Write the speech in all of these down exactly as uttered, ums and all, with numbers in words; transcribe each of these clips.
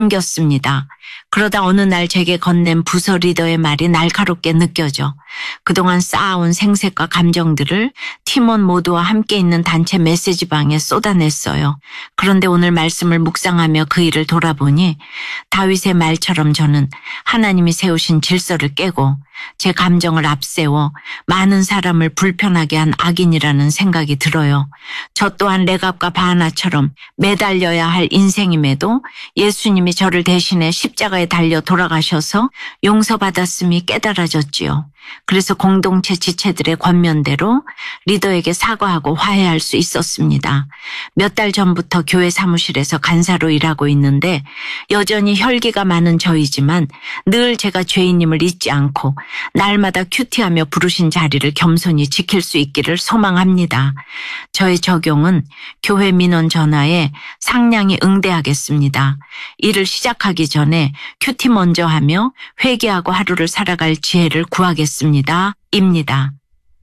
넘겼습니다. 그러다 어느 날 제게 건넨 부서 리더의 말이 날카롭게 느껴져 그동안 쌓아온 생색과 감정들을 팀원 모두와 함께 있는 단체 메시지방에 쏟아냈어요. 그런데 오늘 말씀을 묵상하며 그 일을 돌아보니 다윗의 말처럼 저는 하나님이 세우신 질서를 깨고 제 감정을 앞세워 많은 사람을 불편하게 한 악인이라는 생각이 들어요. 저 또한 레갑과 바하나처럼 매달려야 할 인생임에도 예수님이 저를 대신해 십자가에 달려 돌아가셔서 용서받았음이 깨달아졌지요. 그래서 공동체 지체들의 권면대로 리더에게 사과하고 화해할 수 있었습니다. 몇 달 전부터 교회 사무실에서 간사로 일하고 있는데 여전히 혈기가 많은 저이지만 늘 제가 죄인임을 잊지 않고 날마다 큐티하며 부르신 자리를 겸손히 지킬 수 있기를 소망합니다. 저의 적용은 교회 민원 전화에 상냥히 응대하겠습니다. 일을 시작하기 전에 큐티 먼저 하며 회개하고 하루를 살아갈 지혜를 구하겠습니다. 입니다.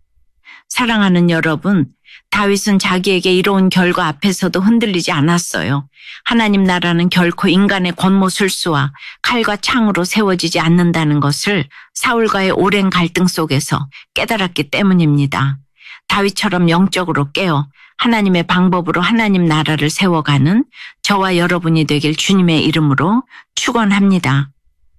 사랑하는 여러분, 다윗은 자기에게 이로운 결과 앞에서도 흔들리지 않았어요. 하나님 나라는 결코 인간의 권모술수와 칼과 창으로 세워지지 않는다는 것을 사울과의 오랜 갈등 속에서 깨달았기 때문입니다. 다윗처럼 영적으로 깨어 하나님의 방법으로 하나님 나라를 세워가는 저와 여러분이 되길 주님의 이름으로 축원합니다.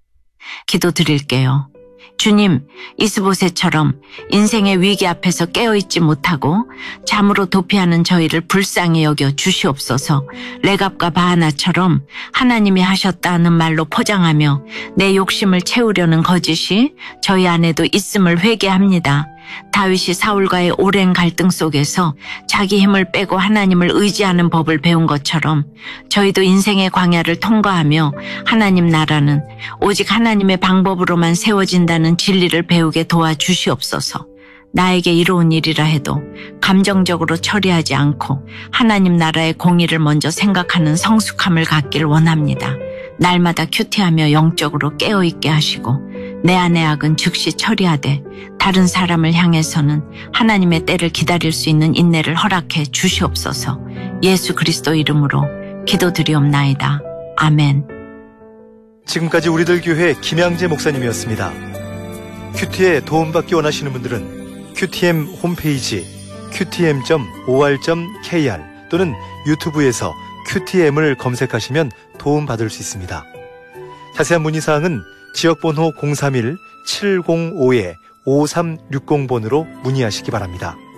기도드릴게요. 주님, 이스보셋처럼 인생의 위기 앞에서 깨어있지 못하고 잠으로 도피하는 저희를 불쌍히 여겨 주시옵소서. 레갑과 바하나처럼 하나님이 하셨다는 말로 포장하며 내 욕심을 채우려는 거짓이 저희 안에도 있음을 회개합니다. 다윗이 사울과의 오랜 갈등 속에서 자기 힘을 빼고 하나님을 의지하는 법을 배운 것처럼 저희도 인생의 광야를 통과하며 하나님 나라는 오직 하나님의 방법으로만 세워진다는 진리를 배우게 도와주시옵소서. 나에게 이로운 일이라 해도 감정적으로 처리하지 않고 하나님 나라의 공의를 먼저 생각하는 성숙함을 갖길 원합니다. 날마다 큐티하며 영적으로 깨어있게 하시고 내 안의 악은 즉시 처리하되 다른 사람을 향해서는 하나님의 때를 기다릴 수 있는 인내를 허락해 주시옵소서. 예수 그리스도 이름으로 기도드리옵나이다. 아멘. 지금까지 우리들 교회 김양재 목사님이었습니다. 큐티에 도움받기 원하시는 분들은 큐티엠 홈페이지 큐티엠 닷 오알 닷 케이알 또는 유튜브에서 큐티엠을 검색하시면 도움받을 수 있습니다. 자세한 문의사항은 지역번호 공삼일 칠공오 오삼육공 번으로 문의하시기 바랍니다.